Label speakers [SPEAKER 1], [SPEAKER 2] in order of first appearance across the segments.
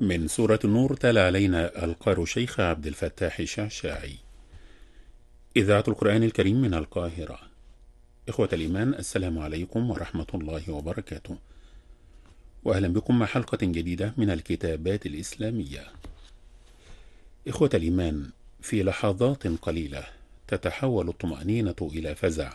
[SPEAKER 1] من سورة النور تلا علينا القارئ شيخ عبد الفتاح الشعشاعي. إذاعة القرآن الكريم من القاهرة. إخوة الإيمان، السلام عليكم ورحمة الله وبركاته، وأهلا بكم مع حلقة جديدة من الكتابات الإسلامية. إخوة الإيمان، في لحظات قليلة تتحول الطمأنينة إلى فزع،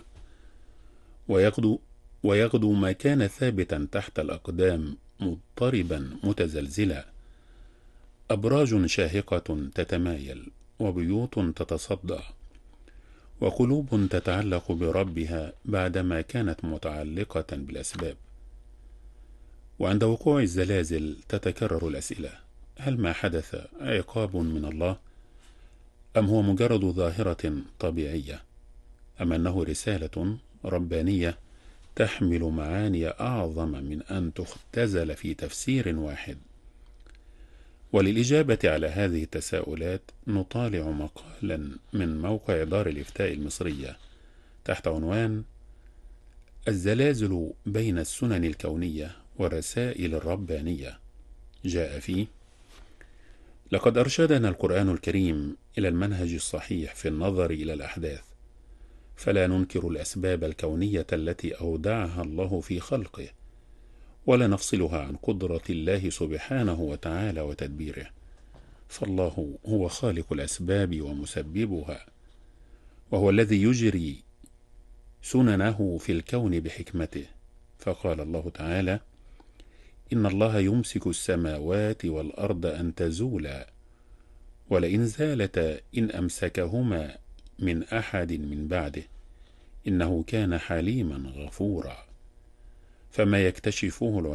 [SPEAKER 1] ويغدو ما كان ثابتا تحت الأقدام مضطربا متزلزلا. أبراج شاهقة تتمايل، وبيوت تتصدع، وقلوب تتعلق بربها بعدما كانت متعلقة بالأسباب. وعند وقوع الزلازل تتكرر الأسئلة: هل ما حدث عقاب من الله؟ أم هو مجرد ظاهرة طبيعية؟ أم أنه رسالة ربانية تحمل معاني أعظم من أن تختزل في تفسير واحد؟ وللإجابة على هذه التساؤلات نطالع مقالا من موقع دار الإفتاء المصرية تحت عنوان الزلازل بين السنن الكونية والرسائل الربانية. جاء فيه: لقد أرشدنا القرآن الكريم إلى المنهج الصحيح في النظر إلى الأحداث، فلا ننكر الأسباب الكونية التي أودعها الله في خلقه، ولا نفصلها عن قدرة الله سبحانه وتعالى وتدبيره، فالله هو خالق الأسباب ومسببها، وهو الذي يجري سننه في الكون بحكمته. فقال الله تعالى: إن الله يمسك السماوات والأرض أن تزولا، ولئن زالتا إن أمسكهما من أحد من بعده، إنه كان حليما غفورا. فما يكتشفه